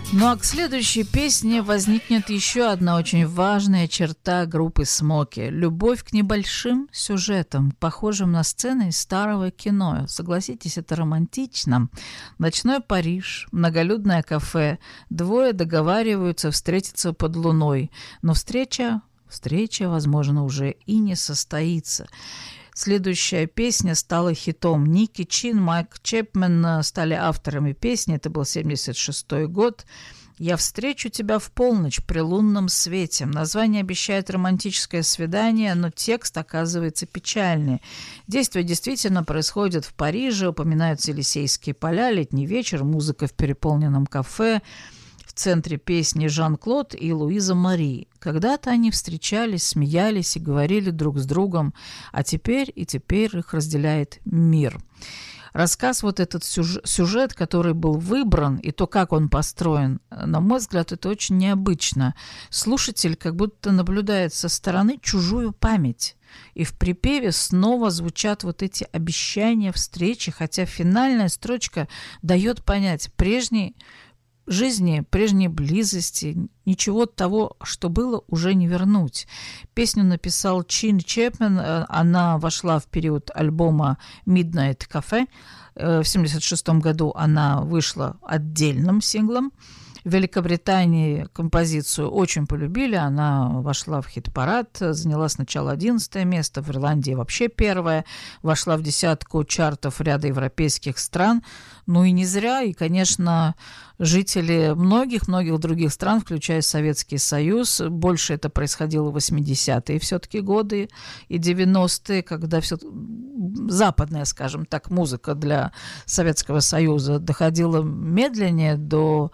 Ну а к следующей песне возникнет еще одна очень важная черта группы «Смоки» – любовь к небольшим сюжетам, похожим на сцены из старого кино. Согласитесь, это романтично. Ночной Париж, многолюдное кафе, двое договариваются встретиться под луной, но встреча, возможно, уже и не состоится. Следующая песня стала хитом. Ники Чин, Майк Чепмен стали авторами песни. Это был 1976 год. «Я встречу тебя в полночь при лунном свете». Название обещает романтическое свидание, но текст оказывается печальный. Действие действительно происходит в Париже. Упоминаются Елисейские поля, летний вечер, музыка в переполненном кафе. В центре песни Жан-Клод и Луиза Мари. Когда-то они встречались, смеялись и говорили друг с другом, а теперь их разделяет мир. Рассказ, вот этот сюжет, который был выбран, и то, как он построен, на мой взгляд, это очень необычно. Слушатель как будто наблюдает со стороны чужую память. И в припеве снова звучат вот эти обещания встречи, хотя финальная строчка дает понять прежней жизни, прежней близости, ничего того, что было, уже не вернуть. Песню написал Чин Чепмен, она вошла в период альбома Midnight Cafe. В 1976 году она вышла отдельным синглом. В Великобритании композицию очень полюбили, она вошла в хит-парад, заняла сначала 11 место, в Ирландии вообще первое, вошла в десятку чартов ряда европейских стран. Ну и не зря, и, конечно, жители многих-многих других стран, включая Советский Союз, больше это происходило в 80-е все-таки годы и 90-е, когда все западная, скажем так, музыка для Советского Союза доходила медленнее до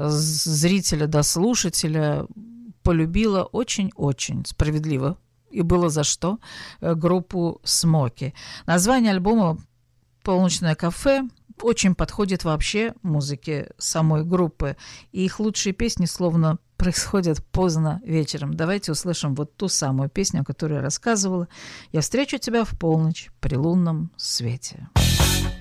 зрителя, до слушателя, полюбила очень-очень справедливо, и было за что, группу «Смоки». Название альбома «Полночное кафе» очень подходит вообще музыке самой группы. И их лучшие песни словно происходят поздно вечером. Давайте услышим вот ту самую песню, о которой я рассказывала. «Я встречу тебя в полночь при лунном свете».